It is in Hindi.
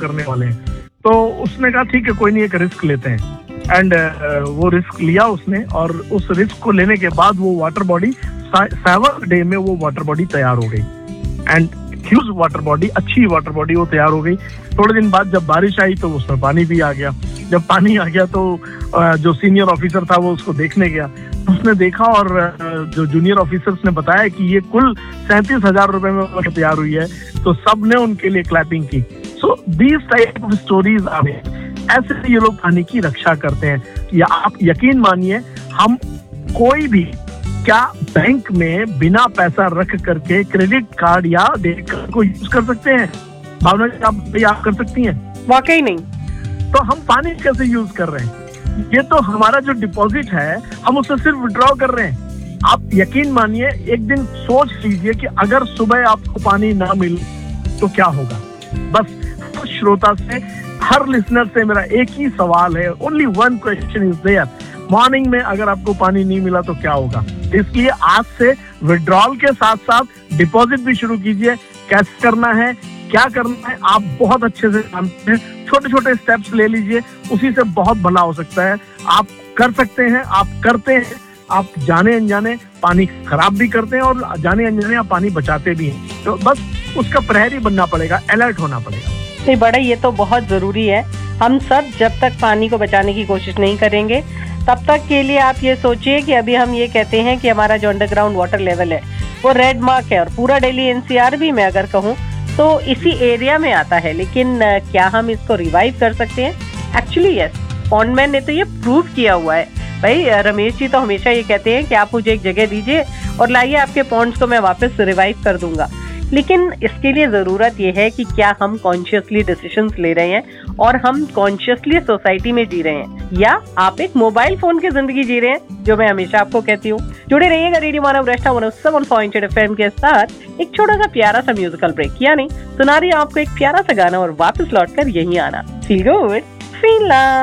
करने वाले हैं। तो उसने कहा ठीक है, कोई नहीं, एक रिस्क लेते हैं। एंड वो रिस्क लिया उसने, और उस रिस्क को लेने के बाद वो वाटर बॉडी 7 डे में वो वाटर बॉडी तैयार हो गई। एंड ह्यूज वाटर बॉडी, अच्छी वाटर बॉडी वो तैयार हो गई। थोड़े दिन बाद जब बारिश आई तो उसमें पानी भी आ गया। जब पानी आ गया तो जो सीनियर ऑफिसर था वो उसको देखने गया। उसने देखा और जो जूनियर ऑफिसर्स ने बताया कि ये कुल 37,000 रुपए में तैयार हुई है। तो सब ने उनके लिए क्लैपिंग की। So these type of stories are ऐसे ये लोग पानी की रक्षा करते हैं। या आप यकीन मानिए, हम कोई भी क्या बैंक में बिना पैसा रख करके क्रेडिट कार्ड या डेबिट कार्ड को यूज कर सकते हैं? भावना जी, आप कर सकती हैं? वाकई नहीं। तो हम पानी कैसे यूज कर रहे हैं? ये तो हमारा जो डिपॉजिट है, हम उससे सिर्फ विड्रॉ कर रहे हैं। आप यकीन मानिए, एक दिन सोच लीजिए कि अगर सुबह आपको पानी ना मिले तो क्या होगा। बस हर श्रोता से, हर लिसनर से मेरा एक ही सवाल है, only one question is there, morning में अगर आपको पानी नहीं मिला तो क्या होगा। इसलिए आज से विड्रॉल के साथ साथ डिपॉजिट भी शुरू कीजिए। कैसे करना है, क्या करना है, आप बहुत अच्छे से जानते हैं। छोटे छोटे स्टेप्स ले लीजिए, उसी से बहुत भला हो सकता है। आप कर सकते हैं, आप करते हैं। आप जाने अनजाने पानी खराब भी करते हैं और जाने अनजाने आप पानी बचाते भी हैं। तो बस उसका प्रहरी बनना पड़ेगा, अलर्ट होना पड़ेगा। नहीं बड़ा, ये तो बहुत जरूरी है। हम सब जब तक पानी को बचाने की कोशिश नहीं करेंगे, तब तक के लिए आप ये सोचिए कि अभी हम ये कहते हैं कि हमारा जो अंडरग्राउंड वाटर लेवल है वो रेड मार्क है, और पूरा दिल्ली एनसीआर भी मैं अगर कहूँ तो इसी एरिया में आता है। लेकिन क्या हम इसको रिवाइव कर सकते हैं? एक्चुअली यस, पॉन्डमैन ने तो ये प्रूव किया हुआ है। भाई रमेश जी तो हमेशा ये कहते हैं कि आप मुझे एक जगह दीजिए और लाइए आपके पॉन्ड्स को मैं वापस रिवाइव कर दूंगा। लेकिन इसके लिए जरूरत यह है कि क्या हम कॉन्शियसली डिसीजंस ले रहे हैं और हम कॉन्शियसली सोसाइटी में जी रहे हैं, या आप एक मोबाइल फोन की जिंदगी जी रहे हैं, जो मैं हमेशा आपको कहती हूँ। जुड़े रहिएगा रेडियो मानव रेस्टा 107.8 एफएम के साथ। एक छोटा सा प्यारा सा म्यूजिकल ब्रेक, यानी सुना रही आपको एक प्यारा सा गाना और वापस लौटकर यहीं आना। Feel good, feel